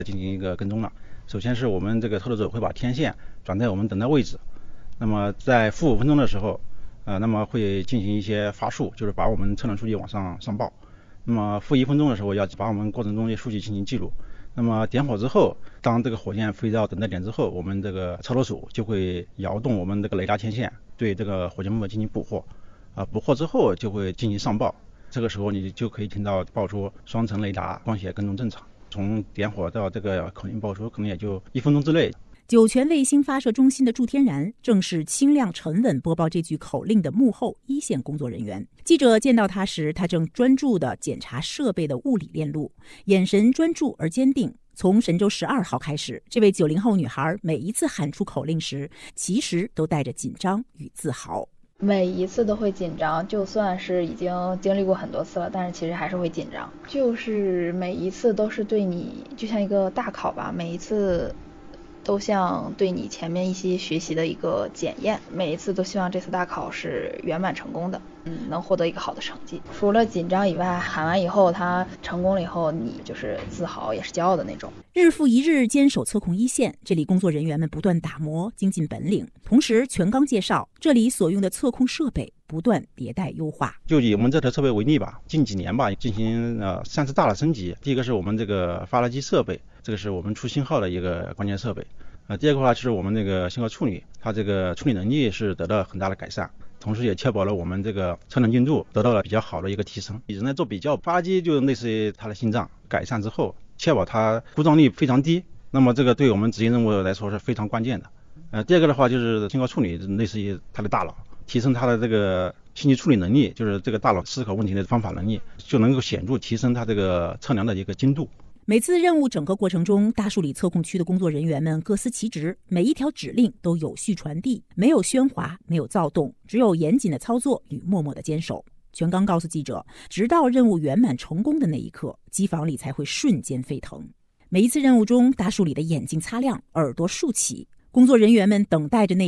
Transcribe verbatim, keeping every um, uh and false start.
进行一个跟踪了。首先是我们这个操作者会把天线转在我们等待位置，那么在负五分钟的时候，呃，那么会进行一些发数，就是把我们测量数据往上上报。那么负一分钟的时候，要把我们过程中的数据进行记录。那么点火之后，当这个火箭飞到等待点之后，我们这个操作手就会摇动我们这个雷达天线，对这个火箭目标进行捕获。啊，捕获之后就会进行上报。这个时候你就可以听到报出双层雷达光学跟踪正常。从点火到这个口令报出，可能也就一分钟之内。 酒泉卫星发射中心的祝天然正是清亮沉稳播报这句口令的幕后一线工作人员。记者见到他时，他正专注地检查设备的物理链路，眼神专注而坚定。从神舟十二号开始，这位九零后女孩每一次喊出口令时，其实都带着紧张与自豪。 每一次都会紧张，就算是已经经历过很多次了，但是其实还是会紧张。就是每一次都是对你就像一个大考吧，每一次都像对你前面一些学习的一个检验，每一次都希望这次大考是圆满成功的，嗯，能获得一个好的成绩。除了紧张以外，喊完以后他成功了以后，你就是自豪也是骄傲的那种。 日复一日坚守测控一线，这里工作人员们不断打磨精进本领，同时全刚介绍这里所用的测控设备不断迭代优化。 就以我们这台设备为例吧，近几年吧进行呃三次大的升级。第一个是我们这个发热机设备，这个是我们出信号的一个关键设备。呃，第二个的话就是我们那个信号处理，它这个处理能力是得到很大的改善，同时也确保了我们这个测量精度得到了比较好的一个提升。以人来做比较，发热机就类似于它的心脏，改善之后确保它故障率非常低，那么这个对我们执行任务来说是非常关键的。呃，第二个的话就是信号处理，类似于它的大脑，提升它的这个信息处理能力，就是这个大脑思考问题的方法能力，就能够显著提升它这个测量的一个精度。 每次任务整个过程中，大树里测控区的工作人员们各司其职，每一条指令都有序传递，没有喧哗，没有躁动，只有严谨的操作与默默的坚守。全刚告诉记者，直到任务圆满成功的那一刻，机房里才会瞬间沸腾。每一次任务中，大树里的眼睛擦亮，耳朵竖起，工作人员们等待着那